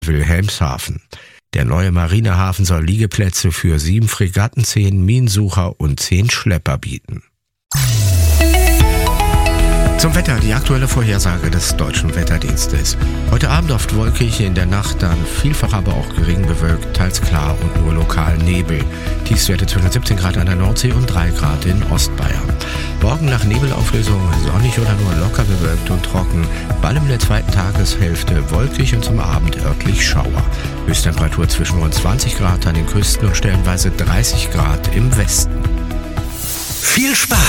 Wilhelmshaven. Der neue Marinehafen soll Liegeplätze für 7 Fregatten, 10 Minensucher und 10 Schlepper bieten. Zum Wetter, die aktuelle Vorhersage des Deutschen Wetterdienstes. Heute Abend oft wolkig, in der Nacht dann vielfach aber auch gering bewölkt, teils klar und nur lokal Nebel. Tiefstwerte zwischen 17 Grad an der Nordsee und 3 Grad in Ostbayern. Morgen nach Nebelauflösung sonnig oder nur locker bewölkt und trocken. Vor allem in der zweiten Tageshälfte wolkig und zum Abend örtlich Schauer. Höchsttemperatur zwischen rund 20 Grad an den Küsten und stellenweise 30 Grad im Westen. Viel Spaß